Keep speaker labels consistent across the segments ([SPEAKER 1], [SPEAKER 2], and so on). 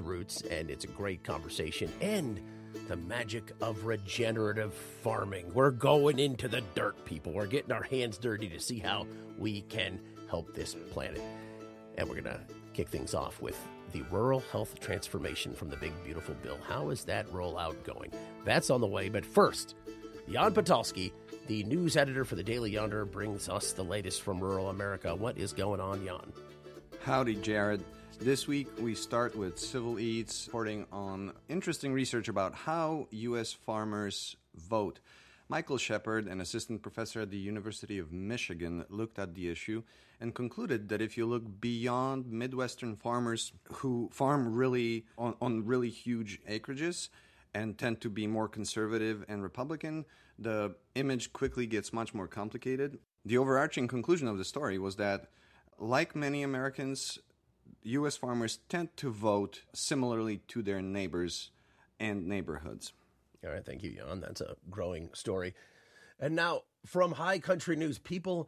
[SPEAKER 1] roots, and it's a great conversation. And the magic of regenerative farming. We're going into the dirt, people. We're getting our hands dirty to see how we can help this planet. And we're going to kick things off with the Rural Health Transformation from the Big Beautiful Bill. How is that rollout going? That's on the way. But first, Jan Patalski, the news editor for the Daily Yonder, brings us the latest from rural America. What is going on, Jan?
[SPEAKER 2] Howdy, Jared. This week, we start with Civil Eats reporting on interesting research about how U.S. farmers vote. Michael Shepard, an assistant professor at the University of Michigan, looked at the issue and concluded that if you look beyond Midwestern farmers who farm really on really huge acreages and tend to be more conservative and Republican, the image quickly gets much more complicated. The overarching conclusion of the story was that, like many Americans, U.S. farmers tend to vote similarly to their neighbors and neighborhoods.
[SPEAKER 1] All right, thank you, Jan. That's a growing story. And now, from High Country News, people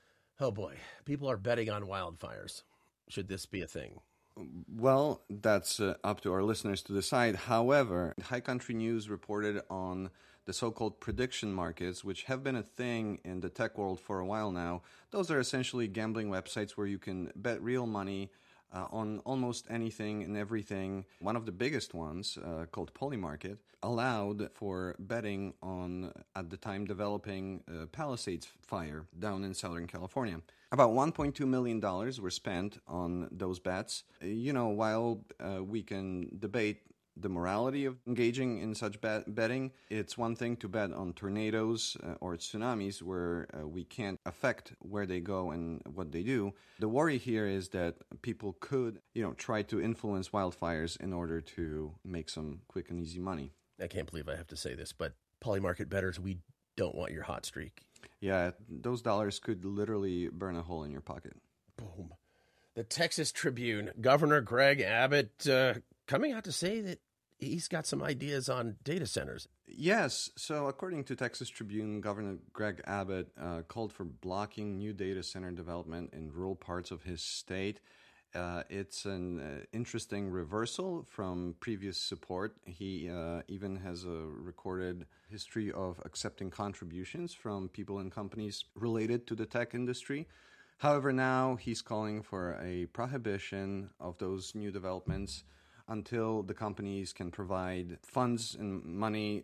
[SPEAKER 1] are betting on wildfires. Should this be a thing?
[SPEAKER 2] Well, that's up to our listeners to decide. However, High Country News reported on the so-called prediction markets, which have been a thing in the tech world for a while now. Those are essentially gambling websites where you can bet real money on almost anything and everything. One of the biggest ones, called Polymarket, allowed for betting on, at the time, developing Palisades fire down in Southern California. About $1.2 million were spent on those bets. While we can debate the morality of engaging in such betting, it's one thing to bet on tornadoes or tsunamis where we can't affect where they go and what they do. The worry here is that people could, try to influence wildfires in order to make some quick and easy money.
[SPEAKER 1] I can't believe I have to say this, but Polymarket bettors, we don't want your hot streak.
[SPEAKER 2] Yeah, those dollars could literally burn a hole in your pocket.
[SPEAKER 1] Boom. The Texas Tribune, Governor Greg Abbott coming out to say that he's got some ideas on data centers.
[SPEAKER 2] Yes. So according to Texas Tribune, Governor Greg Abbott called for blocking new data center development in rural parts of his state. It's an interesting reversal from previous support. He even has a recorded history of accepting contributions from people and companies related to the tech industry. However, now he's calling for a prohibition of those new developments until the companies can provide funds and money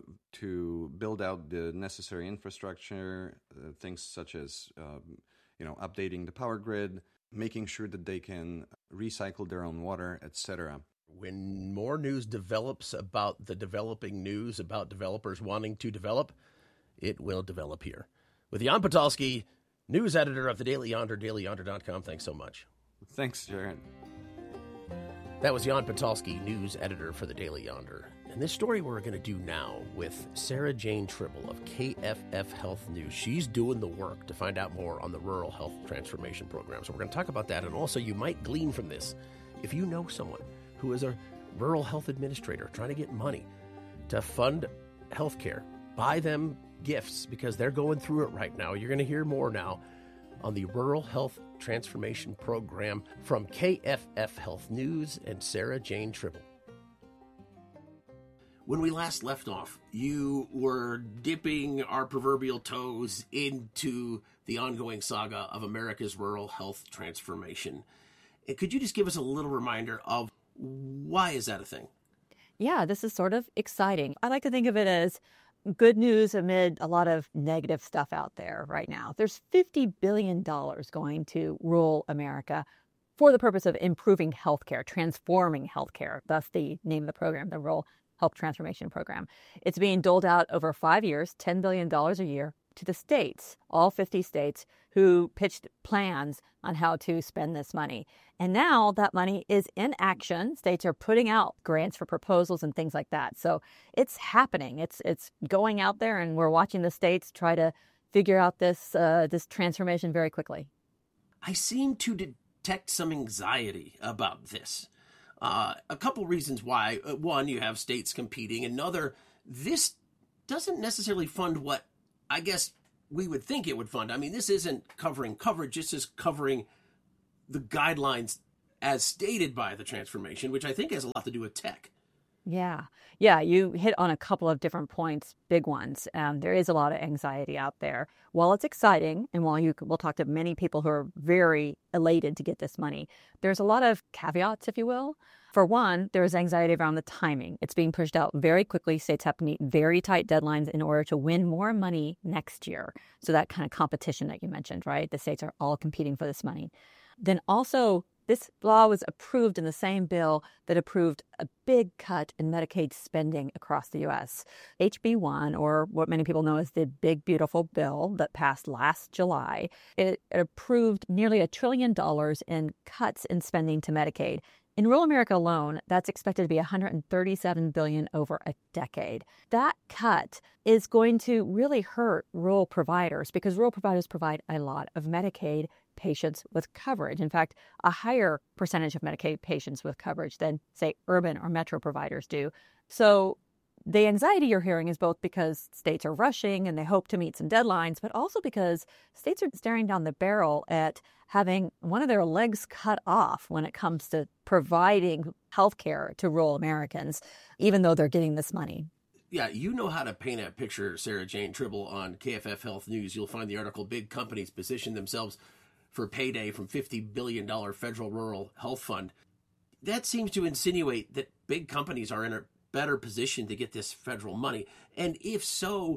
[SPEAKER 2] to build out the necessary infrastructure, things such as updating the power grid, making sure that they can recycle their own water, etc.
[SPEAKER 1] When more news develops about the developing news about developers wanting to develop, it will develop here. With Jan Patalski, news editor of the Daily Yonder, dailyyonder.com. Thanks so much.
[SPEAKER 2] Thanks, Jared.
[SPEAKER 1] That was Jan Patalski, news editor for the Daily Yonder. And this story we're going to do now with Sarah Jane Tribble of KFF Health News. She's doing the work to find out more on the Rural Health Transformation Program. So we're going to talk about that. And also you might glean from this, if you know someone who is a rural health administrator trying to get money to fund healthcare, buy them gifts because they're going through it right now. You're going to hear more now on the Rural Health Transformation Program from KFF Health News and Sarah Jane Tribble. When we last left off, you were dipping our proverbial toes into the ongoing saga of America's rural health transformation. Could you just give us a little reminder of why is that a thing?
[SPEAKER 3] Yeah, this is sort of exciting. I like to think of it as good news amid a lot of negative stuff out there right now. There's $50 billion going to rural America for the purpose of improving healthcare, transforming healthcare. Thus the name of the program, the Rural Health Transformation Program. It's being doled out over 5 years, $10 billion a year to the states, all 50 states, who pitched plans on how to spend this money. And now that money is in action. States are putting out grants for proposals and things like that. So it's happening. It's going out there, and we're watching the states try to figure out this transformation very quickly.
[SPEAKER 1] I seem to detect some anxiety about this. A couple reasons why. One, you have states competing. Another, this doesn't necessarily fund what I guess we would think it would fund. I mean, this isn't covering coverage. This is covering the guidelines as stated by the transformation, which I think has a lot to do with tech.
[SPEAKER 3] Yeah. Yeah. You hit on a couple of different points, big ones. There is a lot of anxiety out there. While it's exciting, and while we'll talk to many people who are very elated to get this money, there's a lot of caveats, if you will. For one, there's anxiety around the timing. It's being pushed out very quickly. States have to meet very tight deadlines in order to win more money next year. So that kind of competition that you mentioned, right? The states are all competing for this money. Then also, this law was approved in the same bill that approved a big cut in Medicaid spending across the U.S. HB 1, or what many people know as the Big Beautiful Bill that passed last July, it approved nearly $1 trillion in cuts in spending to Medicaid. In rural America alone, that's expected to be $137 billion over a decade. That cut is going to really hurt rural providers because rural providers provide a lot of Medicaid patients with coverage. In fact, a higher percentage of Medicaid patients with coverage than, say, urban or metro providers do. So the anxiety you're hearing is both because states are rushing and they hope to meet some deadlines, but also because states are staring down the barrel at having one of their legs cut off when it comes to providing health care to rural Americans, even though they're getting this money.
[SPEAKER 1] Yeah, you know how to paint a picture, Sarah Jane Tribble, on KFF Health News. You'll find the article, Big Companies Position Themselves for Payday from $50 billion Federal Rural Health Fund. That seems to insinuate that big companies are in a better position to get this federal money. And if so,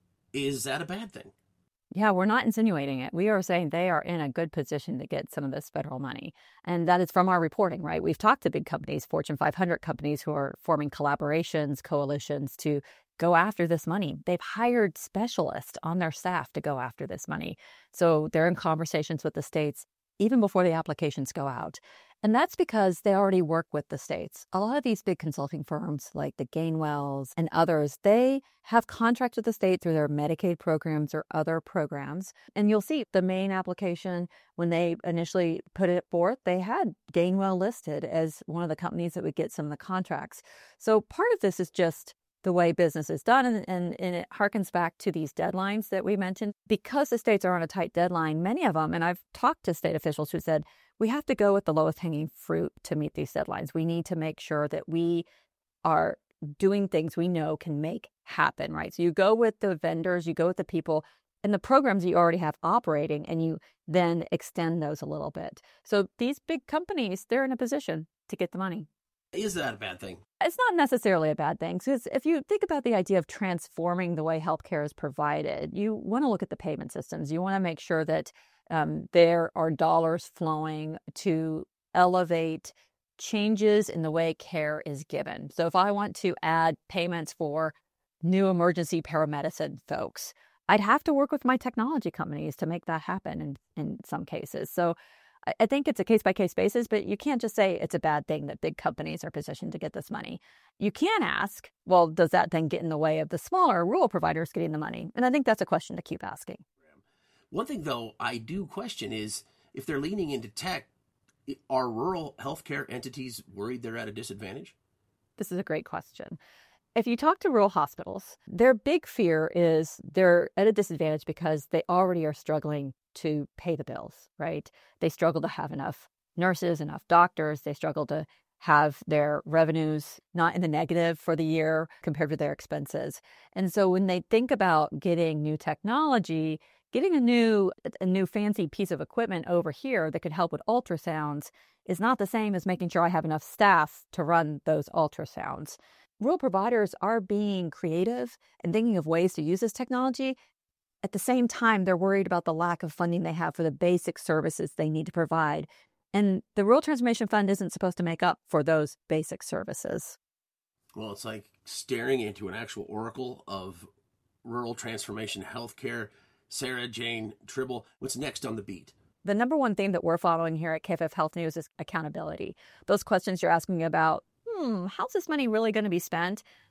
[SPEAKER 1] is that a bad thing?
[SPEAKER 3] Yeah, we're not insinuating it. We are saying they are in a good position to get some of this federal money. And that is from our reporting, right? We've talked to big companies, Fortune 500 companies who are forming collaborations, coalitions to go after this money. They've hired specialists on their staff to go after this money. So they're in conversations with the states even before the applications go out. And that's because they already work with the states. A lot of these big consulting firms like the Gainwells and others, they have contracts with the state through their Medicaid programs or other programs. And you'll see the Maine application, when they initially put it forth, they had Gainwell listed as one of the companies that would get some of the contracts. So part of this is just the way business is done. And it harkens back to these deadlines that we mentioned. Because the states are on a tight deadline, many of them, and I've talked to state officials who said, we have to go with the lowest hanging fruit to meet these deadlines. We need to make sure that we are doing things we know can make happen, right? So you go with the vendors, you go with the people and the programs you already have operating, and you then extend those a little bit. So these big companies, they're in a position to get the money.
[SPEAKER 1] Is that a bad thing?
[SPEAKER 3] It's not necessarily a bad thing, because if you think about the idea of transforming the way healthcare is provided, you want to look at the payment systems. You want to make sure that there are dollars flowing to elevate changes in the way care is given. So if I want to add payments for new emergency paramedicine folks, I'd have to work with my technology companies to make that happen in some cases. So I think it's a case-by-case basis, but you can't just say it's a bad thing that big companies are positioned to get this money. You can ask, well, does that then get in the way of the smaller rural providers getting the money? And I think that's a question to keep asking.
[SPEAKER 1] One thing, though, I do question is if they're leaning into tech, are rural healthcare entities worried they're at a disadvantage?
[SPEAKER 3] This is a great question. If you talk to rural hospitals, their big fear is they're at a disadvantage because they already are struggling to pay the bills, right? They struggle to have enough nurses, enough doctors. They struggle to have their revenues not in the negative for the year compared to their expenses. And so when they think about getting new technology, getting a new fancy piece of equipment over here that could help with ultrasounds is not the same as making sure I have enough staff to run those ultrasounds. Rural providers are being creative and thinking of ways to use this technology. At the same time, they're worried about the lack of funding they have for the basic services they need to provide. And the Rural Transformation Fund isn't supposed to make up for those basic services.
[SPEAKER 1] Well, it's like staring into an actual oracle of rural transformation healthcare. Sarah Jane Tribble, what's next on the beat?
[SPEAKER 3] The number one theme that we're following here at KFF Health News is accountability. Those questions you're asking about, how's this money really going to be spent?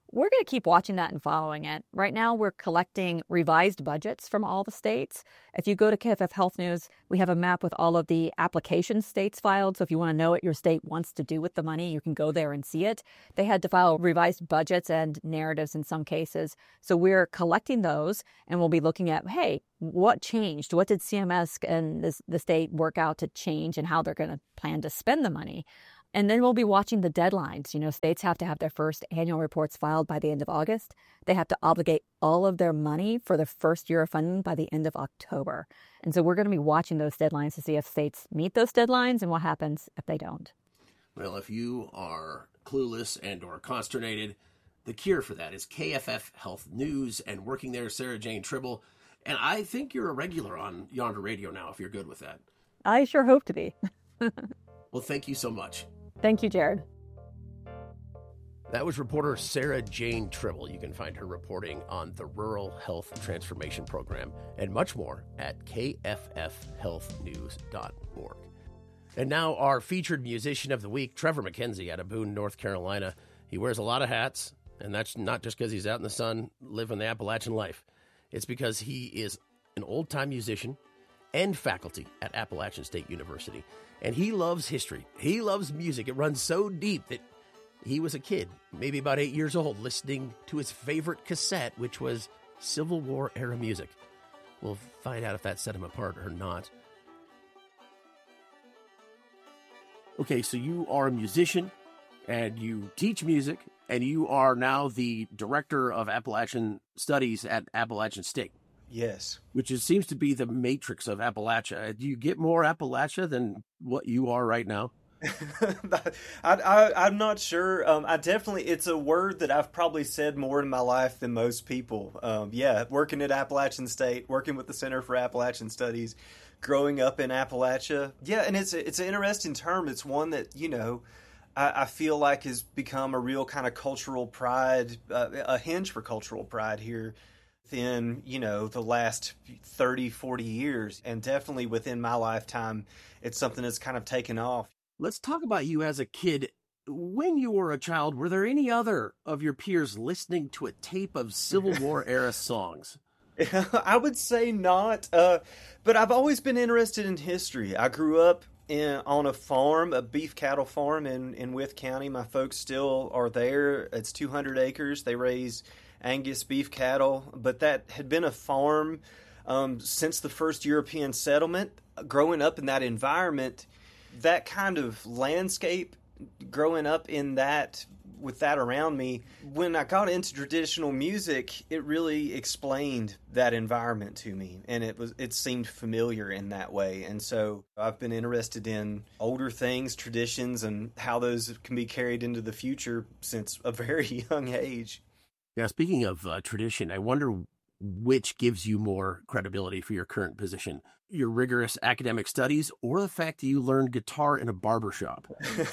[SPEAKER 3] We're going to keep watching that and following it. Right now, we're collecting revised budgets from all the states. If you go to KFF Health News, we have a map with all of the application states filed. So if you want to know what your state wants to do with the money, you can go there and see it. They had to file revised budgets and narratives in some cases. So we're collecting those, and we'll be looking at, hey, what changed? What did CMS and the state work out to change, and how they're going to plan to spend the money? And then we'll be watching the deadlines. States have to have their first annual reports filed by the end of August. They have to obligate all of their money for the first year of funding by the end of October. And so we're going to be watching those deadlines to see if states meet those deadlines and what happens if they don't.
[SPEAKER 1] Well, if you are clueless and or consternated, the cure for that is KFF Health News, and working there, Sarah Jane Tribble. And I think you're a regular on Yonder Radio now, if you're good with that.
[SPEAKER 3] I sure hope to be.
[SPEAKER 1] Well, thank you so much.
[SPEAKER 3] Thank you, Jared.
[SPEAKER 1] That was reporter Sarah Jane Tribble. You can find her reporting on the Rural Health Transformation Program and much more at kffhealthnews.org. And now our featured musician of the week, Trevor McKenzie out of Boone, North Carolina. He wears a lot of hats, and that's not just because he's out in the sun living the Appalachian life. It's because he is an old-time musician and faculty at Appalachian State University. And he loves history. He loves music. It runs so deep that he was a kid, maybe about 8 years old, listening to his favorite cassette, which was Civil War era music. We'll find out if that set him apart or not. Okay, so you are a musician, and you teach music, and you are now the director of Appalachian Studies at Appalachian State.
[SPEAKER 4] Yes.
[SPEAKER 1] Seems to be the matrix of Appalachia. Do you get more Appalachia than what you are right now?
[SPEAKER 4] I'm not sure. It's a word that I've probably said more in my life than most people. Working at Appalachian State, working with the Center for Appalachian Studies, growing up in Appalachia. Yeah, and it's an interesting term. It's one that, I feel like has become a real kind of cultural pride, a hinge for cultural pride here within, the last 30, 40 years. And definitely within my lifetime, it's something that's kind of taken off.
[SPEAKER 1] Let's talk about you as a kid. When you were a child, were there any other of your peers listening to a tape of Civil War era songs?
[SPEAKER 4] I would say not, but I've always been interested in history. I grew up on a farm, a beef cattle farm in Wythe County. My folks still are there. It's 200 acres. They raise Angus beef cattle, but that had been a farm since the first European settlement. Growing up in that environment, that kind of landscape, growing up in that, with that around me, when I got into traditional music, it really explained that environment to me, and it seemed familiar in that way. And so I've been interested in older things, traditions, and how those can be carried into the future since a very young age.
[SPEAKER 1] Now, speaking of tradition, I wonder which gives you more credibility for your current position, your rigorous academic studies or the fact that you learned guitar in a barbershop?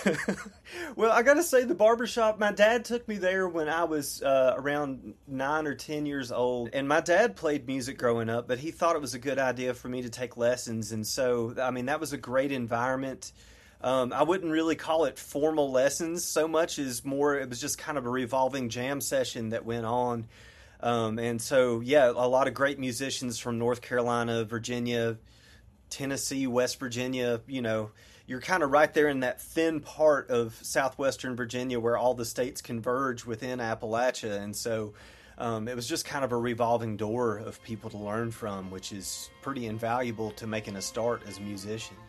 [SPEAKER 4] Well, I got to say the barbershop, my dad took me there when I was around 9 or 10 years old. And my dad played music growing up, but he thought it was a good idea for me to take lessons. And so, that was a great environment. I wouldn't really call it formal lessons so much as more, it was just kind of a revolving jam session that went on. And so, a lot of great musicians from North Carolina, Virginia, Tennessee, West Virginia, you're kind of right there in that thin part of southwestern Virginia where all the states converge within Appalachia. And so it was just kind of a revolving door of people to learn from, which is pretty invaluable to making a start as a musician.